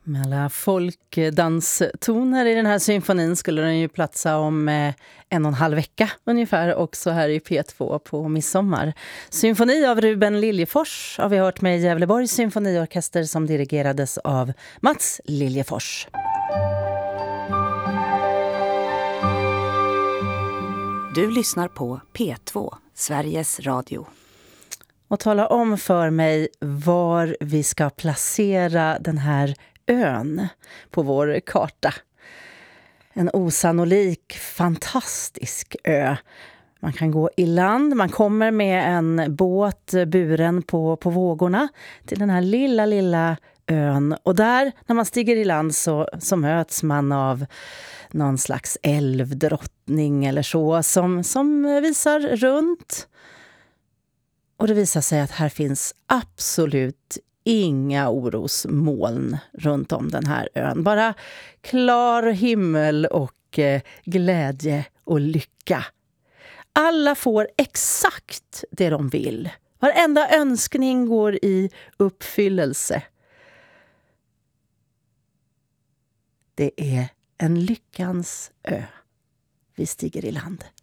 Med alla folkdanstoner i den här symfonin skulle den ju platsa om 1,5 vecka ungefär, också här i P2 på midsommar. Symfoni av Ruben Liljefors har vi hört med Gävleborgs symfoniorkester som dirigerades av Mats Liljefors. Du lyssnar på P2, Sveriges Radio. Och tala om för mig var vi ska placera den här ön på vår karta. En osannolik, fantastisk ö. Man kan gå i land, man kommer med en båt buren på vågorna till den här lilla ön. Och där, när man stiger i land så möts man av någon slags älvdrottning eller så som visar runt. Och det visar sig att här finns absolut inga orosmoln runt om den här ön. Bara klar himmel och glädje och lycka. Alla får exakt det de vill. Varenda önskning går i uppfyllelse. Det är en lyckans ö. Vi stiger i land.